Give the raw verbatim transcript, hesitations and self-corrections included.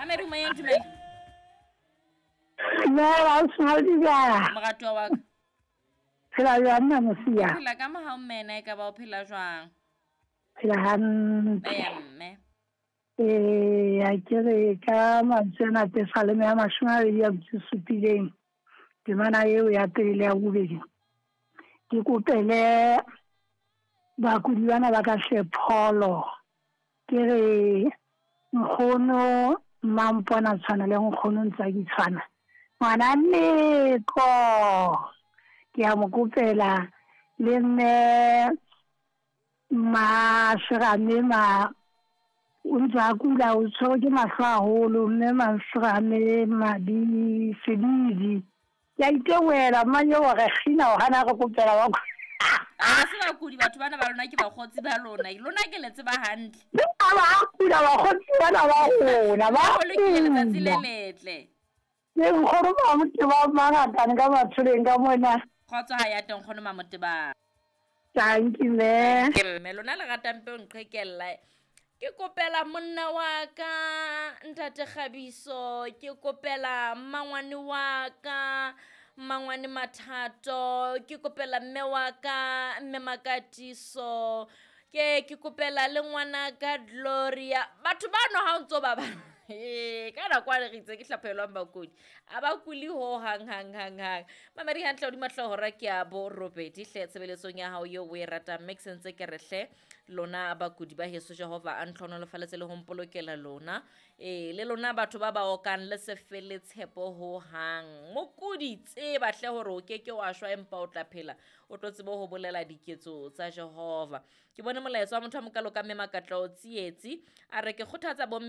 Mamedi mo yeng dumela. Ne ba small diga. Moratwa wa ka. Phela yana mosia. Phela ka mahao mmena e ka ba o phela jwang? Phela han. Eya mme. Eh ya kere ka mantsena te sale me mashuma ya tsupileng. Ke mana eo ya pele ya bobedi. Ke kopele ba kudiana ba ka shepholo. Ke re nkgono mampona tshwana le nkgono ntsa di tshwana. Ngwana neko ke a mo kopela le nne ma shirame ma untsa kula o tso ke mahlo haholo mme masirame madi sedidi ya itewela manyo wa ga khina o hana go kopela wa Ah se ba kudi batho bana ba lona ke ba khotsi ba lona lona ke letse ba hantle ba ba kula ba khotsi bana ba rona ba go le ke letsatsi le letle le nkgoro ba motho ba mangata ka matholeng ka mona khotso ha ya teng khono mamote ba thank you me ke mme lona le gatampe o nqhekella ke kopela monna wa ka ntate Kgabiso ke kopela mmangwane wa ka Mangwane Mathato ke kopela mme wa ka mme Makatiso ke ke kopela le ngwana ka Gloria batho ba no ha ntso ba ba eh kana kwa re itse ke hlaphelwa bakudi aba kuli ho hang hang hang hang Mamedi hantle di mahlo hora ke a bo Robert hle tsebeletsong ya hao yo we rata make sense ke rehle lona bakudi ba heso Jehova a ntlhono le faletse le hompolokela lona eh le lona batho ba ba okan le se fele tshepo ho hang mokudi tse bahle hore o keke wa shwa empa o tla phela o tlo tsebo ho bolela diketso tsa Jehova ke bone molaetsa wa motho a mokalo ka mme Makatla o tsietsi a re ke kgothatsa bo